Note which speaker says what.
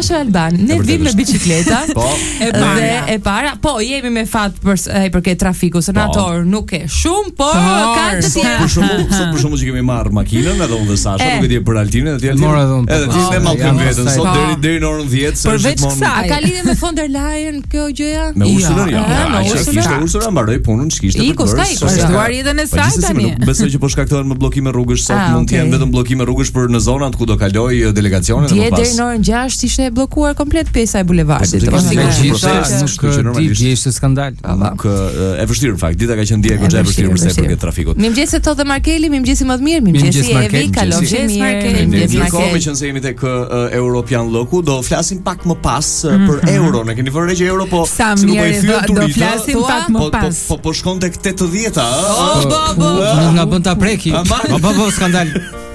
Speaker 1: Dashur Alban, ne vim me bicikleta.
Speaker 2: Po.
Speaker 1: E para, po jemi me fat për këtë trafiku, senator nuk e shumë, por ka të tjera.
Speaker 2: Për shembull që kemi marr makinën edhe unë dhe Sasha, nuk e di për Altinën, edhe ti ne mall kemi veten sot deri në orën 10 se
Speaker 1: gjithmonë. A ka lidhje me von der Leyen kjo gjëja?
Speaker 2: Me Ursulën ja. Kishte Ursula mbaroi punën, ç'kishte për bërë.
Speaker 3: Ka shtuar jetën e saj tani.
Speaker 2: Besoj që po shkaktohen me bllokime rrugësh sot, mund të jenë vetëm bllokime rrugësh për në zonat ku do kaloj delegacionet
Speaker 1: dhe më pas. Deri në orën 6 ishte bllokuar komplet pjesa e bulevardit.
Speaker 4: Ishte skandal.
Speaker 2: Nuk e vështirë në fakt. Dita ka qenë dia goxha e vështirë për sa i përket trafikut.
Speaker 1: Mirëmëngjes të dhe Markeli, mirëmëngjes më të mirë, mirëmëngjes Evi, kalofshi mirë.
Speaker 2: Mirë, që nëse jemi tek European Loku, do flasim pak më pas për euro. Ne keni vënë që euro po
Speaker 3: si nuk po i thyen turistë. Do flasim pak më pas.
Speaker 2: Po shkon tek 80-a,
Speaker 4: Nuk na bën ta preki. Po skandal.